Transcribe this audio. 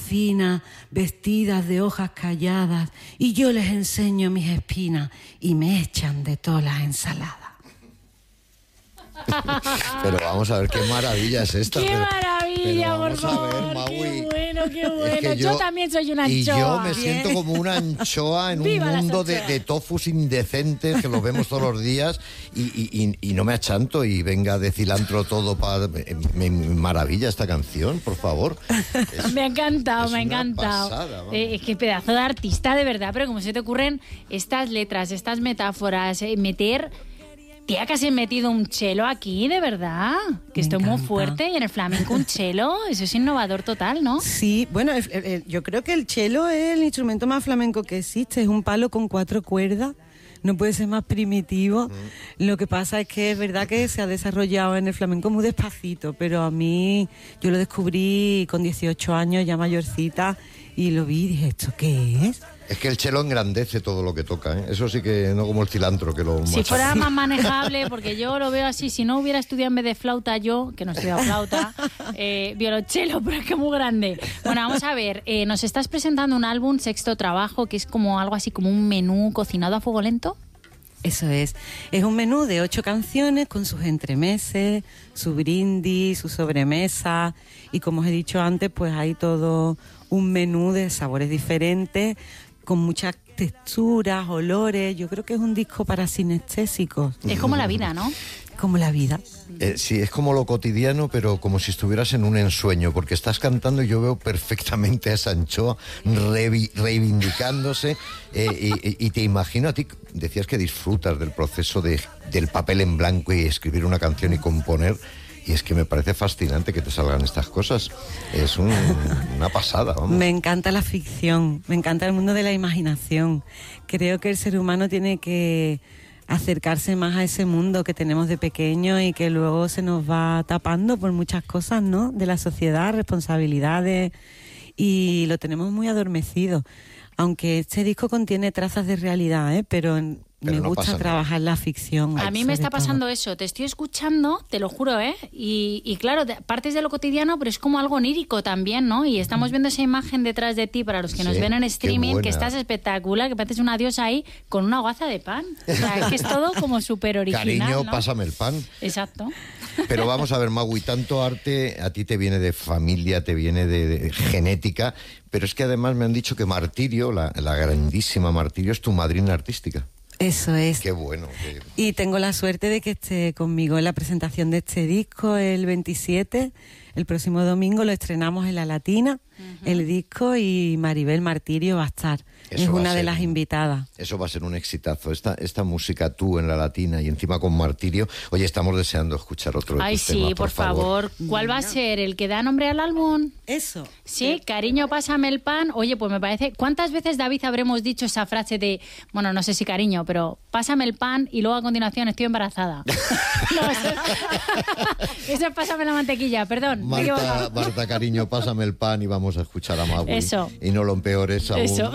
finas, vestidas de hojas calladas, y yo les enseño mis espinas y me echan de todas las ensaladas. Pero vamos a ver qué maravilla es esta. ¡Qué maravilla, por favor! ¡Qué bueno! Es que yo también soy una anchoa. Y yo me siento como una anchoa en un mundo de tofus indecentes que los vemos todos los días y no me achanto y venga de cilantro todo para... Me maravilla esta canción, por favor. Me ha encantado, me ha encantado. Pasada, es que pedazo de artista, de verdad, pero como se te ocurren estas letras, estas metáforas, meter... Tía, que se ha metido un chelo aquí, de verdad. Que esto es muy fuerte. Y en el flamenco un chelo, eso es innovador total, ¿no? Sí, bueno, yo creo que el chelo es el instrumento más flamenco que existe. Es un palo con 4 cuerdas. No puede ser más primitivo. Lo que pasa es que es verdad que se ha desarrollado en el flamenco muy despacito, pero a mí, yo lo descubrí con 18 años, ya mayorcita, y lo vi y dije, ¿esto qué es? Es que el chelo engrandece todo lo que toca, ¿eh? Eso sí que no como el cilantro que lo... Si fuera más manejable, porque yo lo veo así, si no hubiera estudiado en vez de flauta yo, que no he estudiado flauta, violonchelo, pero es que muy grande. Bueno, vamos a ver, nos estás presentando un álbum, sexto trabajo, que es como algo así como un menú cocinado a fuego lento. Eso es un menú de 8 canciones con sus entremeses, su brindis, su sobremesa, y como os he dicho antes, pues hay todo un menú de sabores diferentes, con muchas texturas, olores. Yo creo que es un disco para sinestésicos. Es como la vida, ¿no? Como la vida. Sí, es como lo cotidiano, pero como si estuvieras en un ensueño, porque estás cantando y yo veo perfectamente a esa anchoa reivindicándose y te imagino a ti, decías que disfrutas del proceso del papel en blanco y escribir una canción y componer. Y es que me parece fascinante que te salgan estas cosas. Es una pasada, vamos. Me encanta la ficción, me encanta el mundo de la imaginación. Creo que el ser humano tiene que acercarse más a ese mundo que tenemos de pequeño y que luego se nos va tapando por muchas cosas, ¿no? De la sociedad, responsabilidades, y lo tenemos muy adormecido. Aunque este disco contiene trazas de realidad, pero me gusta trabajar la ficción. A mí me está pasando eso, te estoy escuchando, te lo juro, y claro, partes de lo cotidiano, pero es como algo onírico también, ¿no? Y estamos viendo esa imagen detrás de ti, para los que nos ven en streaming, que estás espectacular, que pareces una diosa ahí con una hogaza de pan. O sea, es que es todo como súper original, Cariño, ¿no? pásame el pan. Exacto. Pero vamos a ver, Magui, tanto arte a ti te viene de familia, te viene de genética, pero es que además me han dicho que Martirio, la grandísima Martirio, es tu madrina artística. Eso es. Qué bueno. Y tengo la suerte de que esté conmigo en la presentación de este disco el 27. El próximo domingo lo estrenamos en La Latina, el disco, y Maribel Martirio va a estar. Es una de las invitadas. Eso va a ser un exitazo. Esta música, tú en La Latina y encima con Martirio. Oye, estamos deseando escuchar otro de tus temas, por favor. ¿Cuál va a ser el que da nombre al álbum? Eso. Sí, cariño, pásame el pan. Oye, pues me parece... ¿Cuántas veces, David, habremos dicho esa frase de... Bueno, no sé si cariño, pero pásame el pan y luego a continuación estoy embarazada? Eso es pásame la mantequilla, perdón. Marta, cariño, pásame el pan y vamos a escuchar a Magui. Eso. Y no lo empeores aún. Eso.